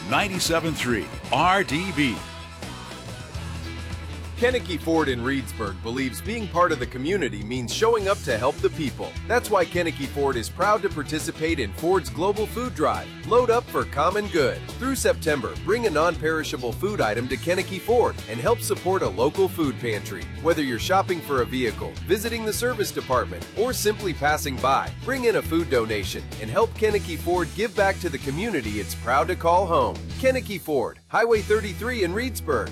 97.3 RDB. Kennecke Ford in Reedsburg believes being part of the community means showing up to help the people. That's why Kennecke Ford is proud to participate in Ford's Global Food Drive. Load up for common good. Through September, bring a non-perishable food item to Kennecke Ford and help support a local food pantry. Whether you're shopping for a vehicle, visiting the service department, or simply passing by, bring in a food donation and help Kennecke Ford give back to the community it's proud to call home. Kennecke Ford, Highway 33 in Reedsburg.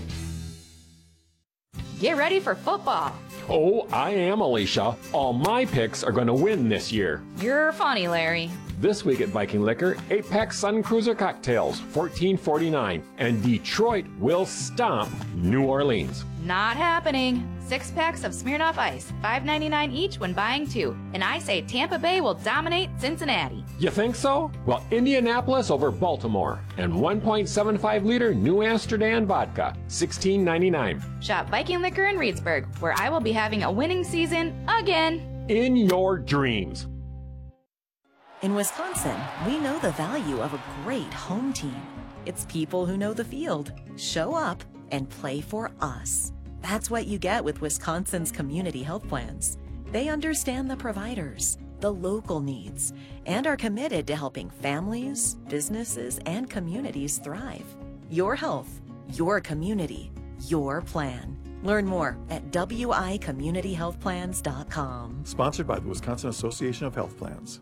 Get ready for football. Oh, I am, Alicia. All my picks are going to win this year. You're funny, Larry. This week at Viking Liquor, 8-pack Sun Cruiser cocktails, $14.49. And Detroit will stomp New Orleans. Not happening. 6 packs of Smirnoff Ice, $5.99 each when buying 2. And I say Tampa Bay will dominate Cincinnati. You think so? Well, Indianapolis over Baltimore. And 1.75-liter New Amsterdam vodka, $16.99. Shop Viking Liquor in Reedsburg, where I will be having a winning season again. In your dreams. In Wisconsin, we know the value of a great home team. It's people who know the field, show up, and play for us. That's what you get with Wisconsin's community health plans. They understand the providers, the local needs, and are committed to helping families, businesses, and communities thrive. Your health, your community, your plan. Learn more at wicommunityhealthplans.com. Sponsored by the Wisconsin Association of Health Plans.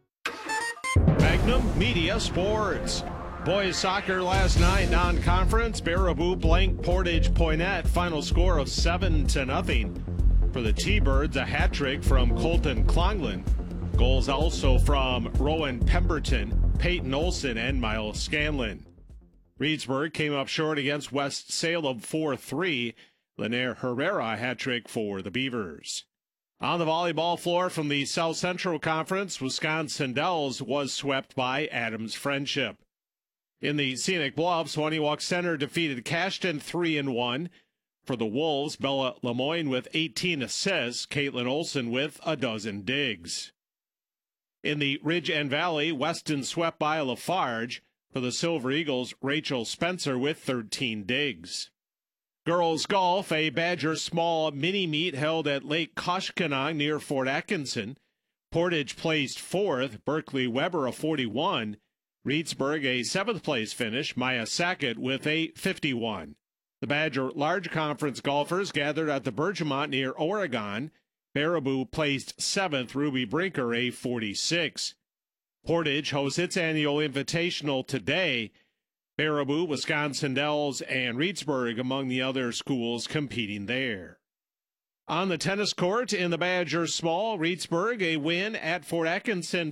Magnum Media Sports. Boys soccer last night, non-conference. Baraboo blanked Portage Poinet. Final score of 7-0. For the T-Birds, a hat trick from Colton Clonglin. Goals also from Rowan Pemberton, Peyton Olson, and Miles Scanlon. Reedsburg came up short against West Salem 4-3. Linaire Herrera a hat trick for the Beavers. On the volleyball floor from the South Central Conference, Wisconsin Dells was swept by Adams Friendship. In the Scenic Bluffs, Waniwak Center defeated Cashton 3-1. For the Wolves, Bella Lemoyne with 18 assists, Caitlin Olson with a dozen digs. In the Ridge and Valley, Weston swept by Lafarge. For the Silver Eagles, Rachel Spencer with 13 digs. Girls golf, a Badger small mini-meet held at Lake Koshkonong near Fort Atkinson. Portage placed 4th, Berkeley Weber a 41. Reedsburg a 7th place finish, Maya Sackett with a 51. The Badger Large Conference golfers gathered at the Bergemont near Oregon. Baraboo placed 7th, Ruby Brinker a 46. Portage hosts its annual invitational today. Baraboo, Wisconsin Dells, and Reedsburg among the other schools competing there. On the tennis court in the Badger Small, Reedsburg a win at Fort Atkinson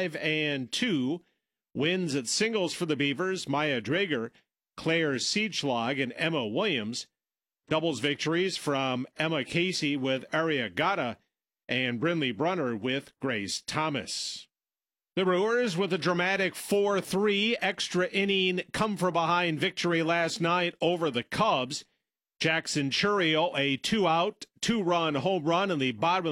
5-2. Wins at singles for the Beavers, Maya Drager, Claire Siegschlag, and Emma Williams. Doubles victories from Emma Casey with Aria Gata and Brinley Brunner with Grace Thomas. The Brewers with a dramatic 4-3 extra inning come-from-behind victory last night over the Cubs. Jackson Churio a 2-out, 2-run home run in the bottom of